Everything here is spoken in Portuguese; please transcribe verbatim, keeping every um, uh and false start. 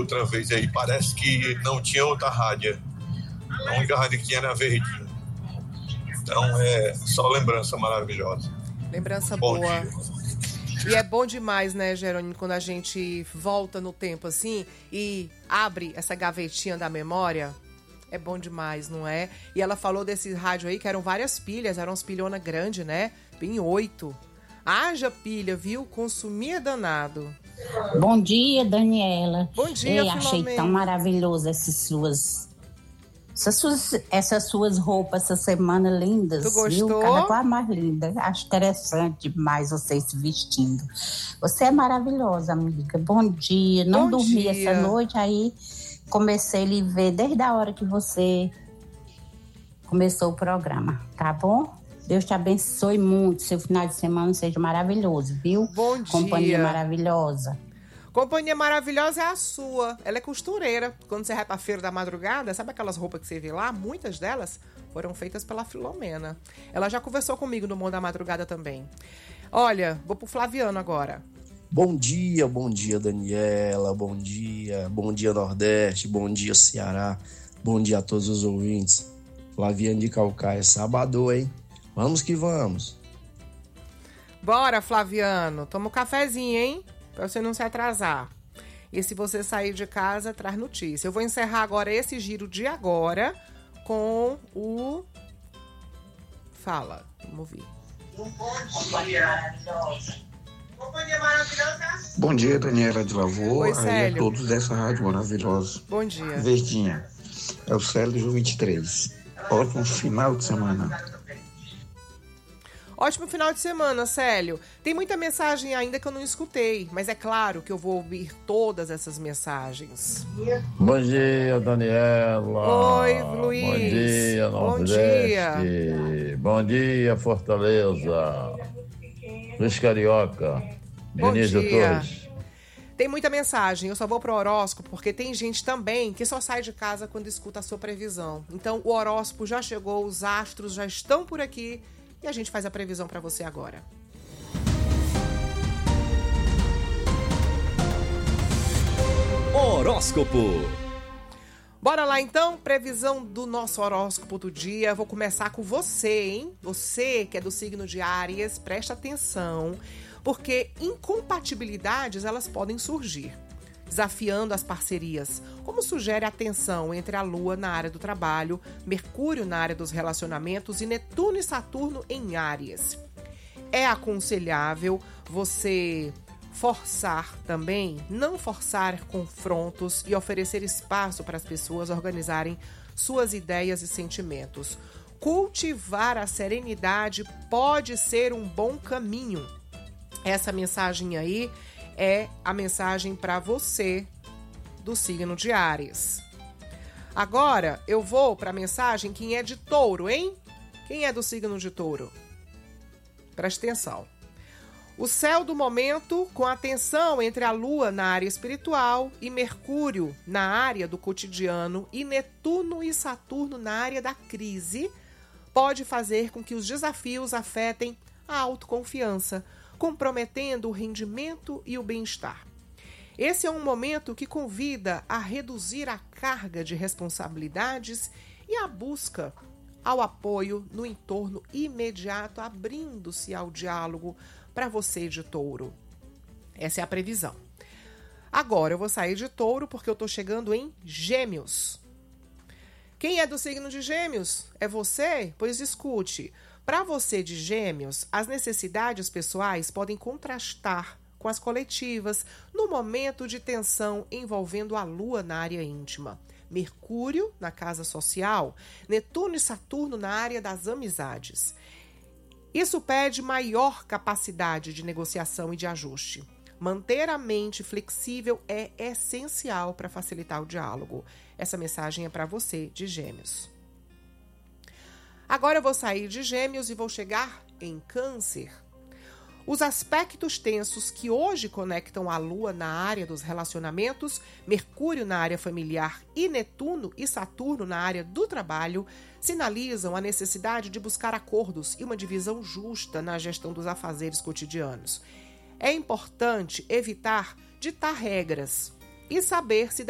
outra vez aí. Parece que não tinha outra rádio. A única rádio que tinha era a Verdinha. Então é só lembrança maravilhosa. Lembrança Bom boa. dia. E é bom demais, né, Jerônimo, quando a gente volta no tempo assim e abre essa gavetinha da memória. É bom demais, não é? E ela falou desse rádio aí que eram várias pilhas, eram umas pilhonas grandes, né? Bem oito. Haja pilha, viu? Consumia danado. Bom dia, Daniela. Bom dia, Ei, achei Filomena. tão maravilhoso essas suas, essas suas, essas suas roupas essa semana lindas. Tu gostou? Viu? Cada qual mais linda. Acho interessante demais você se vestindo. Você é maravilhosa, amiga. Bom dia. Não Bom dormi dia. essa noite, aí comecei a lhe ver desde a hora que você começou o programa, tá bom? Deus te abençoe muito, seu final de semana seja maravilhoso, viu? Bom dia. Companhia maravilhosa. Companhia maravilhosa é a sua. Ela é costureira. Quando você vai pra feira da madrugada, sabe aquelas roupas que você vê lá? Muitas delas foram feitas pela Filomena. Ela já conversou comigo no Mundo da Madrugada também. Olha, vou pro Flaviano agora. Bom dia, bom dia, Daniela, bom dia, bom dia, Nordeste, bom dia, Ceará, bom dia a todos os ouvintes. Flaviano de Calcaia, sábado, hein? Vamos que vamos. Bora, Flaviano. Toma um cafezinho, hein? Pra você não se atrasar. E se você sair de casa, traz notícia. Eu vou encerrar agora esse giro de agora com o... Fala, vamos ouvir. Bom dia, Daniela de Lavor. Oi, aí a Célio. todos dessa rádio maravilhosa. Bom dia. Verdinha. É o Célio vinte e três. Ótimo final de semana. Ótimo final de semana, Célio. Tem muita mensagem ainda que eu não escutei, mas é claro que eu vou ouvir todas essas mensagens. Bom dia, Daniela. Oi, Luiz. Bom dia, Bom Nordeste. Bom dia, Fortaleza. Luiz Carioca. Bom Dionísio dia. Torres. Tem muita mensagem, eu só vou pro horóscopo, porque tem gente também que só sai de casa quando escuta a sua previsão. Então, o horóscopo já chegou, os astros já estão por aqui e a gente faz a previsão para você agora. Horóscopo. Bora lá então, previsão do nosso horóscopo do dia. Vou começar com você, hein? Você que é do signo de Áries, presta atenção, porque incompatibilidades elas podem surgir, desafiando as parcerias, como sugere a tensão entre a Lua na área do trabalho, Mercúrio na área dos relacionamentos e Netuno e Saturno em Áries. É aconselhável você forçar também, não forçar confrontos e oferecer espaço para as pessoas organizarem suas ideias e sentimentos. Cultivar a serenidade pode ser um bom caminho. Essa mensagem aí é a mensagem para você do signo de Áries. Agora eu vou para a mensagem quem é de Touro, hein? Quem é do signo de Touro? Preste atenção. O céu do momento, com a tensão entre a Lua na área espiritual e Mercúrio na área do cotidiano e Netuno e Saturno na área da crise, pode fazer com que os desafios afetem a autoconfiança, comprometendo o rendimento e o bem-estar. Esse é um momento que convida a reduzir a carga de responsabilidades e a busca ao apoio no entorno imediato, abrindo-se ao diálogo para você de Touro. Essa é a previsão. Agora eu vou sair de Touro porque eu estou chegando em Gêmeos. Quem é do signo de Gêmeos? É você? Pois escute. Para você de Gêmeos, as necessidades pessoais podem contrastar com as coletivas no momento de tensão envolvendo a Lua na área íntima, Mercúrio na casa social, Netuno e Saturno na área das amizades. Isso pede maior capacidade de negociação e de ajuste. Manter a mente flexível é essencial para facilitar o diálogo. Essa mensagem é para você de Gêmeos. Agora eu vou sair de Gêmeos e vou chegar em Câncer. Os aspectos tensos que hoje conectam a Lua na área dos relacionamentos, Mercúrio na área familiar e Netuno e Saturno na área do trabalho sinalizam a necessidade de buscar acordos e uma divisão justa na gestão dos afazeres cotidianos. É importante evitar ditar regras e saber se